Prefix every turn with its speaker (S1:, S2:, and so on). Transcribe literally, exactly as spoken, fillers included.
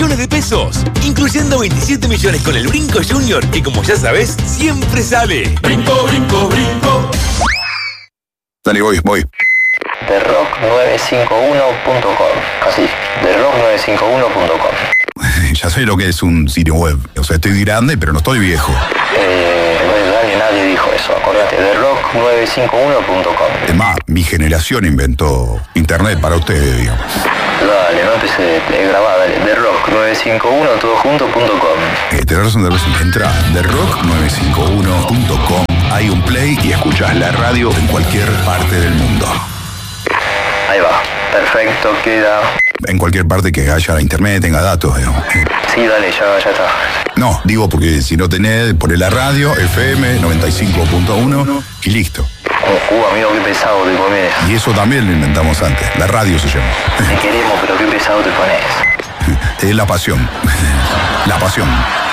S1: millones de pesos, incluyendo veintisiete millones con el Brinco Junior, que como ya sabes, siempre sale. Brinco, brinco, brinco.
S2: Dale, voy, voy.
S3: The Rock nueve cinco uno punto com. Así, The Rock nueve cinco uno punto com.
S2: Ya sé lo que es un sitio web. O sea, estoy grande, pero no estoy viejo.
S3: Eh, bueno, nadie, nadie dijo eso. Acordate, The Rock nueve cinco uno punto com.
S2: Es más, mi generación inventó internet para ustedes, digamos.
S3: Dale, no empecé a grabar, dale. The Rock nueve cinco uno todo junto punto com.
S2: Eh, tenés razón, tenés razón. Entra a The Rock nueve cinco uno punto com. Hay un play y escuchás la radio en cualquier parte del mundo.
S3: Ahí va, perfecto, queda.
S2: En cualquier parte que haya internet, tenga datos, digamos.
S3: Sí, dale, ya, ya está.
S2: No, digo porque si no tenés, ponés la radio, F M noventa y cinco punto uno y listo.
S3: Uh, amigo, qué pesado te pones.
S2: Y eso también lo inventamos antes. La radio se llama.
S3: Te queremos, pero qué pesado te pones.
S2: Es la pasión. La pasión.